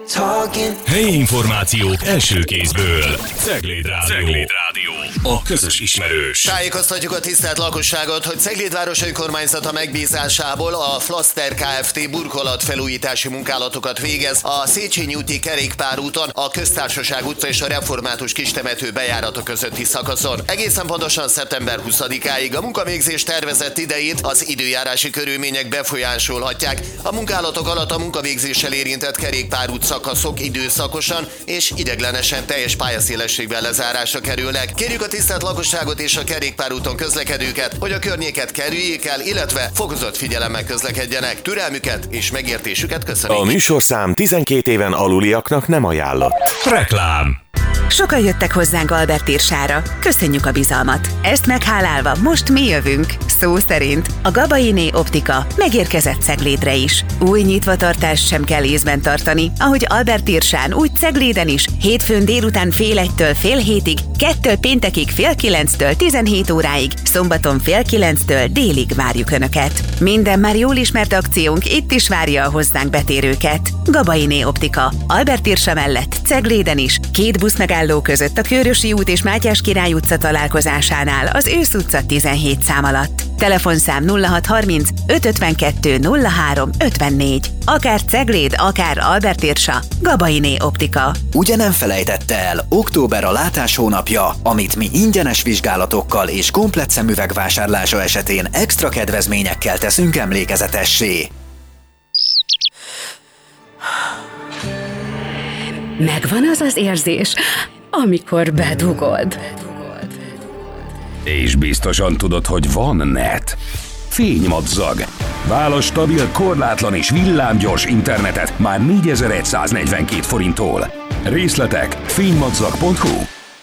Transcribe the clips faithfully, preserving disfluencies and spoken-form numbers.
Helyi információk első kézből. Cegléd Rádió. Cegléd Rádió. A közös ismerős. Tájékoztatjuk a tisztelt lakosságot, hogy Cegléd város önkormányzata megbízásából a Flaszter Kft. Burkolatfelújítási munkálatokat végez a Széchenyi úti kerékpárúton, a Köztársaság utca és a Református Kistemető bejárata közötti szakaszon. Egészen pontosan szeptember huszadikáig a munkavégzés tervezett idejét az időjárási körülmények befolyásolhatják. A munkálatok alatt a munkavégzéssel érintett kerékpárút szakaszok időszakosan és ideiglenesen teljes pályaszélességben lezárásra kerülnek. Kérjük a tisztelt lakosságot és a kerékpárúton közlekedőket, hogy a környéket kerüljék el, illetve fokozott figyelemmel közlekedjenek. Türelmüket és megértésüket köszönjük. A műsorszám tizenkét éven aluliaknak nem ajánlott. Reklám. Sokan jöttek hozzánk Albert Irsára. Köszönjük a bizalmat. Ezt meghálálva most mi jövünk. Szó szerint a Gabainé Optika megérkezett Ceglédre is. Új nyitvatartást sem kell észben tartani, ahogy Albert Irsán, úgy Cegléden is, hétfőn délután fél egytől fél hétig, kettől péntekig fél kilenctől tizenhét óráig, szombaton fél kilenctől délig várjuk Önöket. Minden már jól ismert akciónk itt is várja a hozzánk betérőket. Gabainé Optika, Albert Irsa mellett Cegléden is, két busz megálló között a Kőrösi út és Mátyás Király utca találkozásánál az Ősz utca tizenhét szám alatt. Telefonszám nulla hat harminc öt ötvenkettő nulla három ötvennégy. Akár Cegléd, akár Albert Irsa, Gabainé Optika. Ugye nem felejtette el, október a látás hónapja, amit mi ingyenes vizsgálatokkal és komplett szemüveg vásárlása esetén extra kedvezményekkel teszünk emlékezetessé. Megvan az az érzés, amikor bedugod. És biztosan tudod, hogy van net. Fénymadzag. Válasz stabil, korlátlan és villámgyors internetet már négyezer-száznegyvenkét forinttól. Részletek fénymadzag pont hu.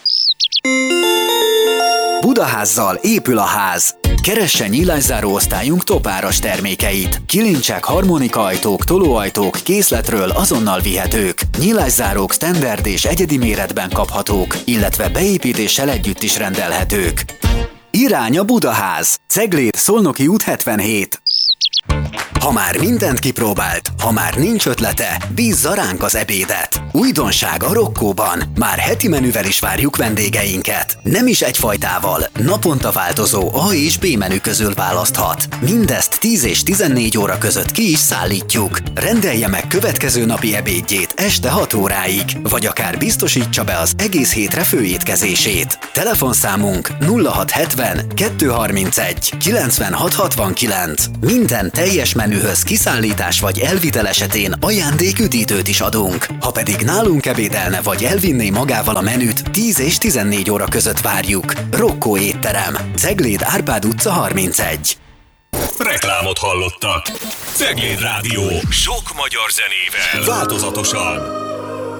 Budaházzal épül a ház. Keresse nyílászáró osztályunk topáras termékeit. Kilincsek, harmonikaajtók, tolóajtók készletről azonnal vihetők. Nyílászárók standard és egyedi méretben kaphatók, illetve beépítéssel együtt is rendelhetők. Irány a Budaház. Cegléd, Szolnoki út hetvenhét. Ha már mindent kipróbált, ha már nincs ötlete, bízza ránk az ebédet. Újdonság a Rokkóban. Már heti menüvel is várjuk vendégeinket. Nem is egyfajtával, naponta változó A és B menü közül választhat. Mindezt tíz és tizennégy óra között ki is szállítjuk. Rendelje meg következő napi ebédjét este hat óráig, vagy akár biztosítsa be az egész hétre főétkezését. Telefonszámunk nulla hat hetven kettőszázharmincegy kilencvenhat hatvankilenc. Minden teljes menühöz kiszállítás vagy elvitel esetén ajándéküdítőt is adunk. Ha pedig nálunk ebédelne vagy elvinné magával a menüt, tíz és tizennégy óra között várjuk. Rokkó étterem. Cegléd, Árpád utca harmincegy. Reklámot hallottak. Cegléd Rádió. Sok magyar zenével. Változatosan.